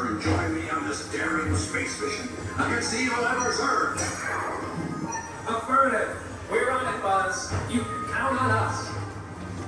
and join me on this daring space mission against the evil Emperor Zurg.